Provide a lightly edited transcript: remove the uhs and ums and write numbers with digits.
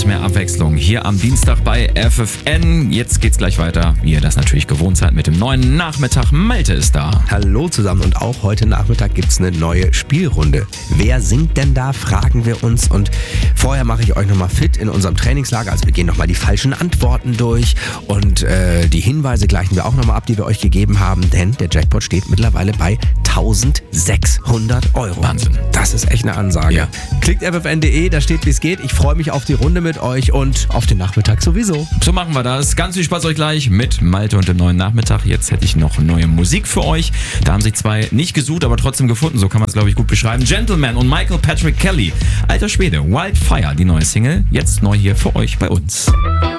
und mehr Abwechslung hier am Dienstag bei FFN. Jetzt geht's gleich weiter, wie ihr das natürlich gewohnt seid, mit dem neuen Nachmittag. Malte ist da. Hallo zusammen und auch heute Nachmittag gibt's eine neue Spielrunde. Wer singt denn da, fragen wir uns. Und vorher mache ich euch nochmal fit in unserem Trainingslager. Also wir gehen nochmal die falschen Antworten durch und die Hinweise gleichen wir auch nochmal ab, die wir euch gegeben haben. Denn der Jackpot steht mittlerweile bei 1.600 €. Wahnsinn. Das ist echt eine Ansage. Ja. Klickt ffn.de, da steht, wie es geht. Ich freue mich auf die Runde mit euch und auf den Nachmittag sowieso. So machen wir das. Ganz viel Spaß euch gleich mit Malte und dem neuen Nachmittag. Jetzt hätte ich noch neue Musik für euch. Da haben sich zwei nicht gesucht, aber trotzdem gefunden. So kann man es, glaube ich, gut beschreiben. Gentleman und Michael Patrick Kelly. Alter Schwede, Wildfire, die neue Single. Jetzt neu hier für euch bei uns.